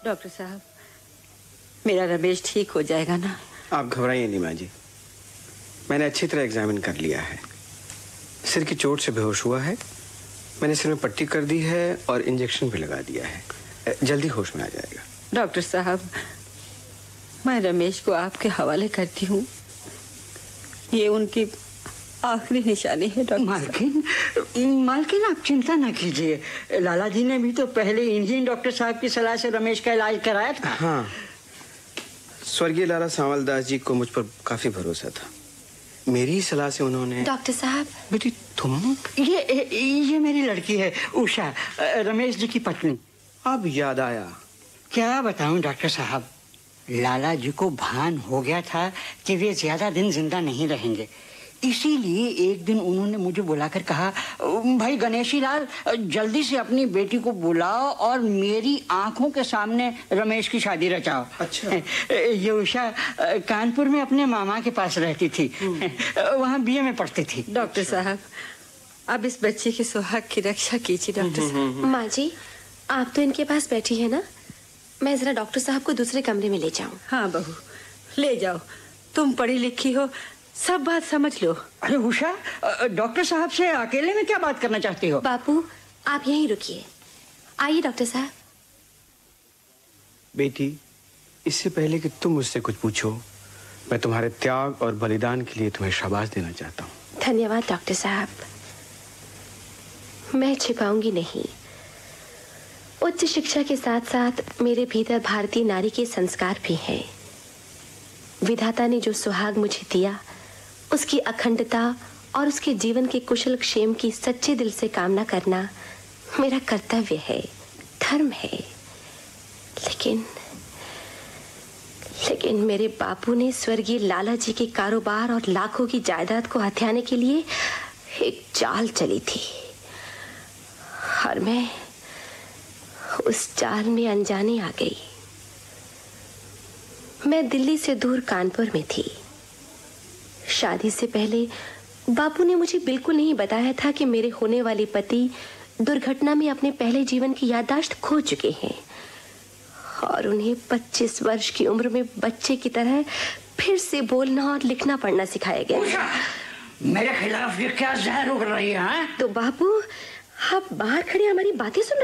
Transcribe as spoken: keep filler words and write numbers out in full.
Doctor साहब, मेरा रमेश ठीक हो जाएगा ना? आप घबराइए नहीं माँ जी, मैंने अच्छी तरह एग्जामिन कर लिया है। सिर की चोट से बेहोश हुआ है, मैंने सिर में पट्टी कर दी है और इंजेक्शन भी लगा दिया है, जल्दी होश में आ जाएगा। डॉक्टर साहब, मैं रमेश को आपके हवाले करती हूँ, ये उनकी आखिरी निशानी है। डॉक्टर मालकिन, मालकिन आप चिंता ना कीजिए, लाला जी ने भी तो पहले इन्हीं डॉक्टर साहब की सलाह से रमेश का इलाज कराया था। हाँ, स्वर्गीय लाला सांवल दास जी को मुझ पर काफी भरोसा था, मेरी सलाह से उन्होंने। डॉक्टर साहब। बेटी तुम? ये ये मेरी लड़की है उषा, रमेश जी की पत्नी। अब याद आया। क्या बताऊं डॉक्टर साहब, लाला जी को भान हो गया था कि वे ज्यादा दिन जिंदा नहीं रहेंगे, इसीलिए एक दिन उन्होंने मुझे बुलाकर कहा, भाई गणेशी लाल, जल्दी से अपनी बेटी को बुलाओ और मेरी आंखों के सामने रमेश की शादी रचाओ। अच्छा। ये उषा कानपुर में अपने मामा के पास रहती थी, वहाँ बीए में पढ़ती थी। डॉक्टर साहब, अब इस बच्चे के सुहाग की रक्षा कीजिए। डॉक्टर साहब। माँ जी, आप तो इनके पास बैठी है ना, मैं जरा डॉक्टर साहब को दूसरे कमरे में ले जाऊं। हाँ बहू, ले जाओ, तुम पढ़ी लिखी हो, सब बात समझ लो। अरे उषा, डॉक्टर साहब से अकेले में क्या बात करना चाहती हो? बापू, आप यहीं रुकिए, आइए डॉक्टर साहब। बेटी, इससे पहले कि तुम मुझसे कुछ पूछो, मैं तुम्हारे त्याग और बलिदान के लिए तुम्हें शाबाश देना चाहता हूँ। धन्यवाद डॉक्टर साहब, मैं छिपाऊंगी नहीं। उच्च शिक्षा के साथ साथ मेरे भीतर भारतीय नारी के संस्कार भी हैं। विधाता ने जो सुहाग मुझे दिया, उसकी अखंडता और उसके जीवन के कुशल क्षेम की सच्चे दिल से कामना करना मेरा कर्तव्य है, धर्म है। लेकिन लेकिन मेरे बापू ने स्वर्गीय लाला जी के कारोबार और लाखों की जायदाद को हथियाने के लिए एक चाल चली थी, और मैं उस चाल में अनजाने आ गई। मैं दिल्ली से दूर कानपुर में थी। शादी से पहले बापू ने मुझे बिल्कुल नहीं बताया था कि मेरे होने वाले पति दुर्घटना में अपने पहले जीवन की याददाश्त खो चुके हैं, और उन्हें पच्चीस वर्ष की उम्र में बच्चे की तरह फिर से बोलना और लिखना पढ़ना सिखाया गया। मेरे खिलाफ ये क्या जहर उगल रही है? तो बापू, आप बाहर खड़े हमारी बातें सुन